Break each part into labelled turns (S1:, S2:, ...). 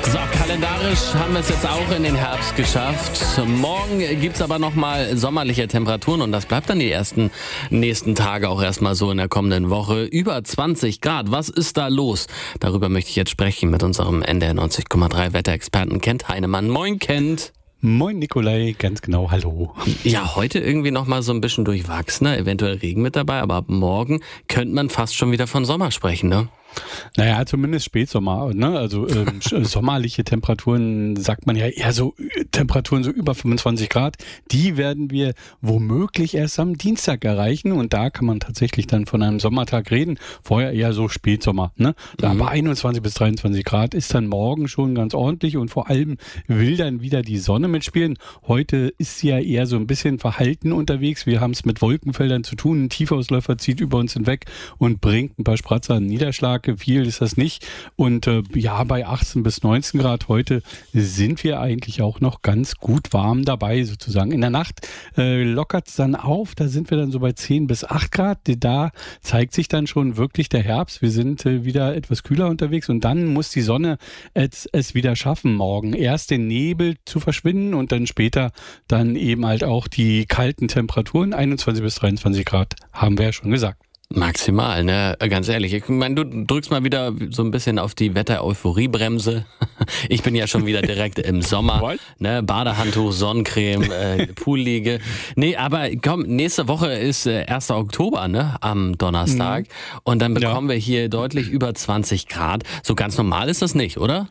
S1: So, kalendarisch haben wir es jetzt auch in den Herbst geschafft. Morgen gibt es aber nochmal sommerliche Temperaturen und das bleibt dann die nächsten Tage auch erstmal so in der kommenden Woche. Über 20 Grad. Was ist da los? Darüber möchte ich jetzt sprechen mit unserem NDR 90,3 Wetterexperten Kent Heinemann. Moin, Kent.
S2: Moin Nikolai, ganz genau, hallo.
S1: Ja, heute irgendwie nochmal so ein bisschen durchwachsener, eventuell Regen mit dabei, aber ab morgen könnte man fast schon wieder von Sommer sprechen, ne?
S2: Naja, zumindest Spätsommer, ne? Also sommerliche Temperaturen, sagt man ja eher so, Temperaturen so über 25 Grad, die werden wir womöglich erst am Dienstag erreichen und da kann man tatsächlich dann von einem Sommertag reden, vorher eher so Spätsommer, ne? Aber 21 bis 23 Grad ist dann morgen schon ganz ordentlich und vor allem will dann wieder die Sonne mitspielen. Heute ist sie ja eher so ein bisschen verhalten unterwegs, wir haben es mit Wolkenfeldern zu tun, ein Tiefausläufer zieht über uns hinweg und bringt ein paar Spratzer Niederschlag. Viel ist das nicht. Und bei 18 bis 19 Grad heute sind wir eigentlich auch noch ganz gut warm dabei sozusagen. In der Nacht lockert es dann auf, da sind wir dann so bei 10 bis 8 Grad. Da zeigt sich dann schon wirklich der Herbst. Wir sind wieder etwas kühler unterwegs und dann muss die Sonne es wieder schaffen, morgen erst den Nebel zu verschwinden und dann später dann eben halt auch die kalten Temperaturen, 21 bis 23 Grad, haben wir ja schon gesagt.
S1: Maximal, ne? Ganz ehrlich. Ich meine, du drückst mal wieder so ein bisschen auf die Wetter-Euphorie-Bremse. Ich bin ja schon wieder direkt im Sommer. Ne? Badehandtuch, Sonnencreme, Poolliege. Nee, aber komm, nächste Woche ist 1. Oktober, ne? Am Donnerstag. Und dann bekommen wir hier deutlich über 20 Grad. So ganz normal ist das nicht, oder?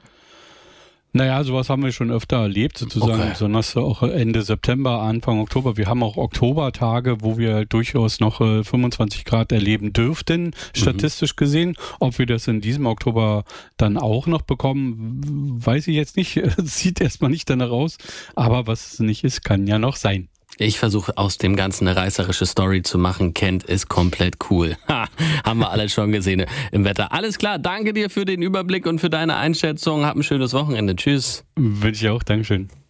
S2: Naja, sowas haben wir schon öfter erlebt, sozusagen, besonders auch Ende September, Anfang Oktober. Wir haben auch Oktobertage, wo wir durchaus noch 25 Grad erleben dürften, statistisch gesehen. Ob wir das in diesem Oktober dann auch noch bekommen, weiß ich jetzt nicht. Sieht erstmal nicht danach aus. Aber was nicht ist, kann ja noch sein.
S1: Ich versuche aus dem Ganzen eine reißerische Story zu machen. Kent ist komplett cool. Ha, haben wir alles schon gesehen im Wetter. Alles klar, danke dir für den Überblick und für deine Einschätzung. Hab ein schönes Wochenende. Tschüss.
S2: Wünsche ich auch. Dankeschön.